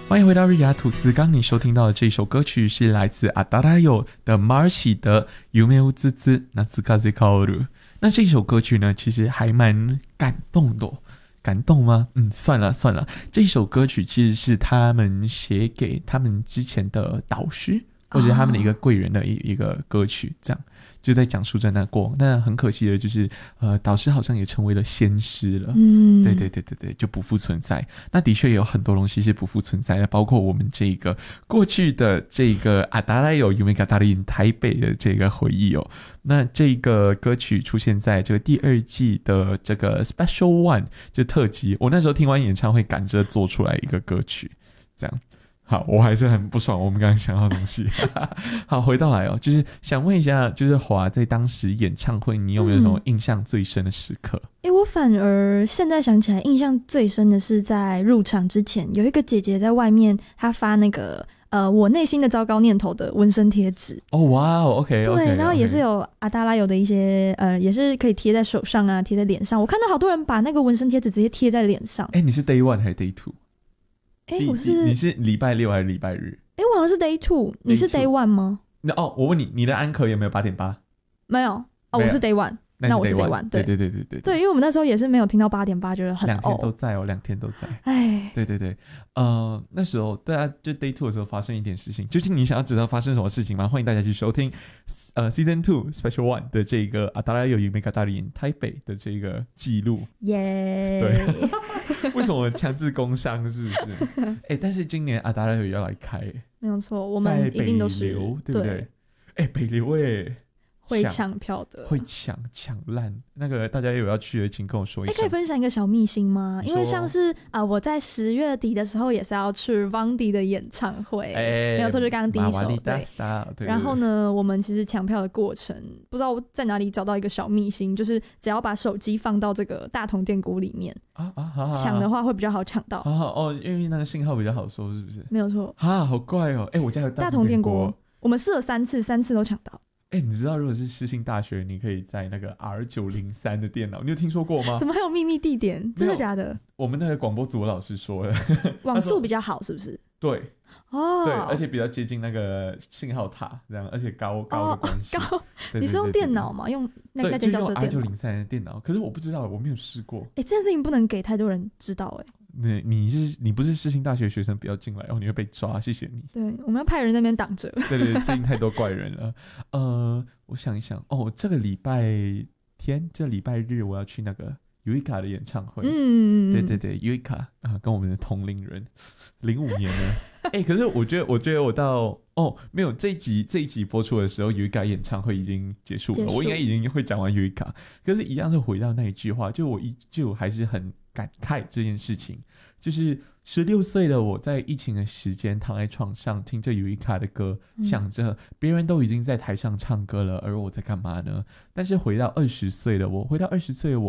欢迎回到日雅吐司。刚你收听到的这首歌曲是来自阿达拉友的 Marcy 的 Yume wo Tsutsu Natsukaze Kaoru。那这首歌曲呢，其实还蛮感动的。感动吗？算了。这首歌曲其实是他们写给他们之前的导师，或者他们的一个贵人的一个歌曲，这样就在讲述着那过往。但很可惜的就是，导师好像也成为了仙师了。对，就不复存在。那的确有很多东西是不复存在的，包括我们这个过去的这个阿达拉有Yume ga Darin台北的这个回忆哦。那这个歌曲出现在这个第2季的这个 Special One 就特辑，我那时候听完演唱会赶着做出来一个歌曲，这样。好，我还是很不爽我们刚刚想要的东西。好，回到来哦，就是想问一下，就是华在当时演唱会，你有没有什么印象最深的时刻？ 我反而现在想起来，印象最深的是在入场之前，有一个姐姐在外面，她发那个我内心的糟糕念头的纹身贴纸。 哦，哇哦 ，OK， 对，然后也是有阿达拉有的一些也是可以贴在手上啊，贴在脸上。我看到好多人把那个纹身贴纸直接贴在脸上。 你是 Day 1还是 Day 2？你是礼拜6还是礼拜日？ 我好像是 Day 2， 你是 Day 1吗？ 我问你，你的安可有没有 8.8？ 没有哦，我是 Day 1。那我是 Day 1， 对，因为我们那时候也是没有听到8.8，觉得很 2天都在哦，2天都在。 哎， 对，那时候大家就 Day 2的时候发生一点事情，就是你想要知道发生什么事情吗？欢迎大家去收听Season 2 Special One 的这个阿达拉有Yume ga Darin台北的这个记录。 耶！ 对，为什么强制工商是不是？但是今年阿达拉有要来开， 没有错，我们一定都是在北流，对不对？北流会抢票的， 会抢烂。那个大家有要去的，请跟我说一声。 可以分享一个小秘辛吗？因为像是我在10月底的时候也是要去 Vandy 的演唱会，没有错，就是刚刚第一首。对。然后呢，我们其实抢票的过程，不知道在哪里找到一个小秘辛，就是只要把手机放到这个大同电锅里面抢的话会比较好抢到。 因为那个信号比较好收，是不是？ 没有错。 好怪哦！我家有大同电锅，我们试了3次都抢到。 你知道如果是世新大学，你可以在那个 R903 的电脑，你有听说过吗？ 怎么还有秘密地点？真的假的？ 我们那个广播组的老师说了， 网速比较好，是不是？ 对，对，而且比较接近那个信号塔，这样，而且高的关系。 对，你是用电脑吗？用那间教室的电脑 ？R903 的电脑，可是我不知道，我没有试过。 这件事情不能给太多人知道。 你不是世新大学学生，不要进来你会被抓，谢谢你。 对，我们要派人在那边挡着。 对，最近太多怪人了。我想一想，这个礼拜日我要去那个 Yuika 的演唱会。对 Yuika 跟我们的同龄人，05年呢。可是我觉得我到没有这一集播出的时候，Yuika 演唱会已经结束了，我应该已经会讲完 Yuika。可是一样是回到那一句话，就我还是很感慨这件事情，就是16岁的我在疫情的时间躺在床上听着Yuika的歌，想着别人都已经在台上唱歌了，而我在干嘛呢？但是回到20岁的我